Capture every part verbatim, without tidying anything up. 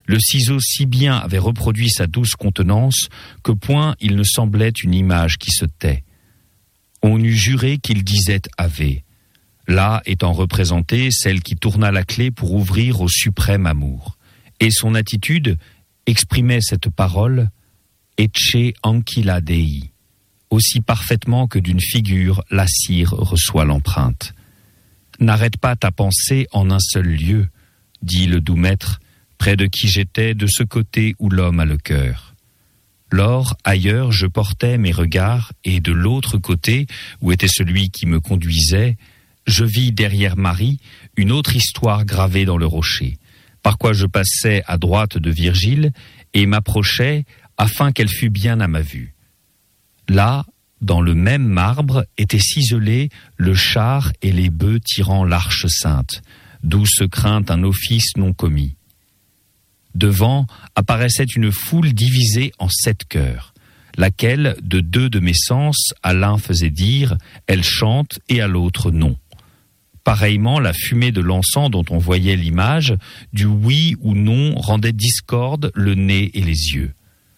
Le ciseau si bien avait reproduit sa douce contenance que point il ne semblait une image qui se tait. On eût juré qu'il disait Ave, là étant représentée celle qui tourna la clé pour ouvrir au suprême amour. Et son attitude exprimait cette parole Ecce ancilla Dei, aussi parfaitement que d'une figure la cire reçoit l'empreinte. N'arrête pas ta pensée en un seul lieu, dit le doux maître, près de qui j'étais de ce côté où l'homme a le cœur. Lors, ailleurs, je portais mes regards, et de l'autre côté, où était celui qui me conduisait, je vis derrière Marie une autre histoire gravée dans le rocher, par quoi je passais à droite de Virgile et m'approchais afin qu'elle fût bien à ma vue. Là, dans le même marbre, étaient ciselés le char et les bœufs tirant l'arche sainte, d'où se craint un office non commis. Devant apparaissait une foule divisée en sept chœurs, laquelle, de deux de mes sens, à l'un faisait dire « elle chante » et à l'autre « non ». Pareillement, la fumée de l'encens dont on voyait l'image, du oui ou non rendait discorde le nez et les yeux.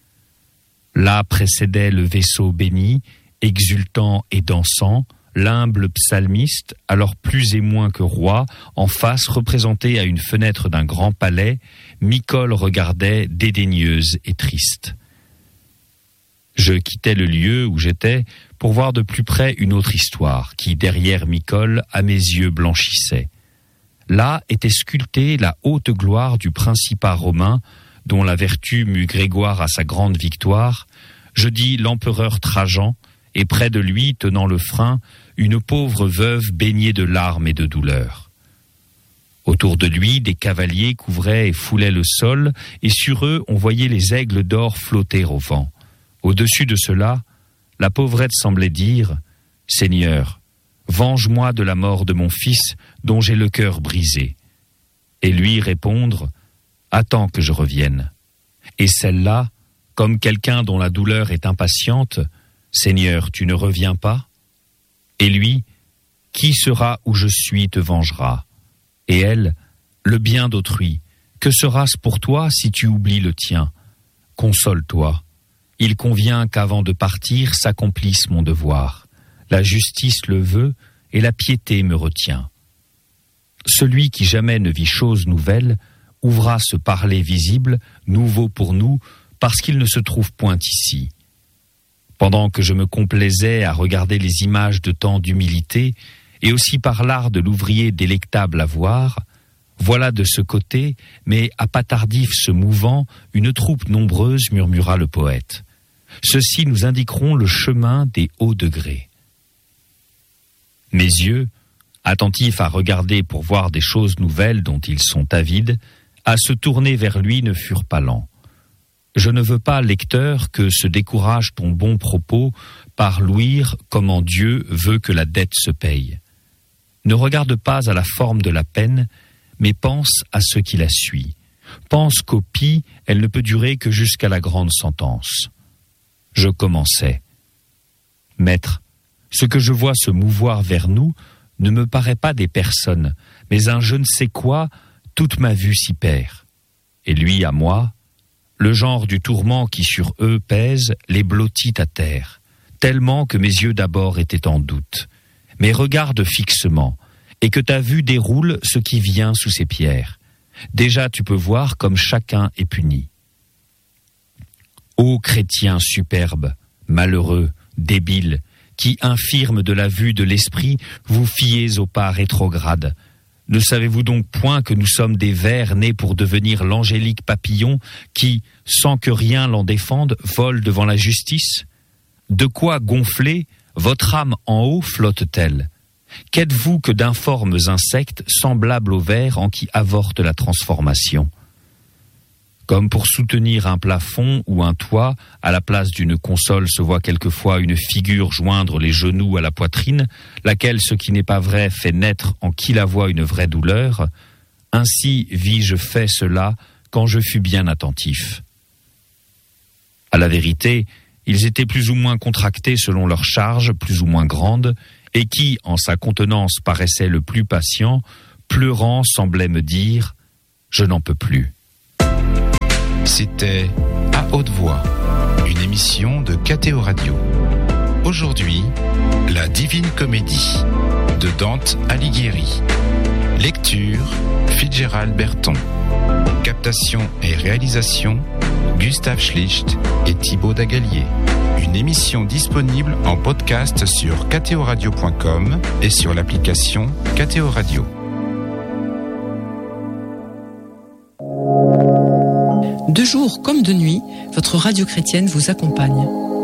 Là précédait le vaisseau béni, exultant et dansant, l'humble psalmiste, alors plus et moins que roi, en face représenté à une fenêtre d'un grand palais, Micole regardait dédaigneuse et triste. Je quittais le lieu où j'étais pour voir de plus près une autre histoire qui, derrière Micole, à mes yeux blanchissait. Là était sculptée la haute gloire du principat romain, dont la vertu mut Grégoire à sa grande victoire, je dis l'empereur Trajan, et près de lui, tenant le frein, une pauvre veuve baignée de larmes et de douleurs. Autour de lui, des cavaliers couvraient et foulaient le sol, et sur eux, on voyait les aigles d'or flotter au vent. Au-dessus de cela, la pauvrette semblait dire « Seigneur, venge-moi de la mort de mon fils, dont j'ai le cœur brisé. » Et lui répondre « Attends que je revienne. » Et celle-là, comme quelqu'un dont la douleur est impatiente, « Seigneur, tu ne reviens pas ?» Et lui, « Qui sera où je suis te vengera. » Et elle, « Le bien d'autrui, que sera-ce pour toi si tu oublies le tien? Console-toi. Il convient qu'avant de partir s'accomplisse mon devoir. La justice le veut et la piété me retient. Celui qui jamais ne vit chose nouvelle ouvra ce parler visible, nouveau pour nous, parce qu'il ne se trouve point ici. Pendant que je me complaisais à regarder les images de tant d'humilité, et aussi par l'art de l'ouvrier délectable à voir, voilà de ce côté, mais à pas tardif se mouvant, une troupe nombreuse, murmura le poète. Ceux-ci nous indiqueront le chemin des hauts degrés. Mes yeux, attentifs à regarder pour voir des choses nouvelles dont ils sont avides, à se tourner vers lui ne furent pas lents. Je ne veux pas, lecteur, que se décourage ton bon propos par l'ouïr comment Dieu veut que la dette se paye. Ne regarde pas à la forme de la peine, mais pense à ce qui la suit. Pense qu'au pis, elle ne peut durer que jusqu'à la grande sentence. Je commençais. Maître, ce que je vois se mouvoir vers nous ne me paraît pas des personnes, mais un je ne sais quoi, toute ma vue s'y perd. Et lui à moi, le genre du tourment qui sur eux pèse les blottit à terre, tellement que mes yeux d'abord étaient en doute. Mais regarde fixement, et que ta vue déroule ce qui vient sous ces pierres. Déjà tu peux voir comme chacun est puni. Ô chrétiens superbes, malheureux, débiles, qui, infirmes de la vue de l'esprit, vous fiez au pas rétrograde. Ne savez-vous donc point que nous sommes des vers nés pour devenir l'angélique papillon qui, sans que rien l'en défende, vole devant la justice? De quoi gonflée, votre âme en haut flotte-t-elle? Qu'êtes-vous que d'informes insectes semblables aux vers en qui avorte la transformation? Comme pour soutenir un plafond ou un toit, à la place d'une console se voit quelquefois une figure joindre les genoux à la poitrine, laquelle, ce qui n'est pas vrai, fait naître en qui la voit une vraie douleur. Ainsi vis-je fait cela quand je fus bien attentif. À la vérité, ils étaient plus ou moins contractés selon leur charge, plus ou moins grande, et qui, en sa contenance, paraissait le plus patient, pleurant, semblait me dire « Je n'en peux plus ». C'était À haute voix, une émission de K T O Radio. Aujourd'hui, La Divine Comédie de Dante Alighieri. Lecture, Fitzgerald Berton. Captation et réalisation, Gustave Schlicht et Thibaut Dagalier. Une émission disponible en podcast sur k t o radio point com et sur l'application K T O Radio. De jour comme de nuit, votre radio chrétienne vous accompagne.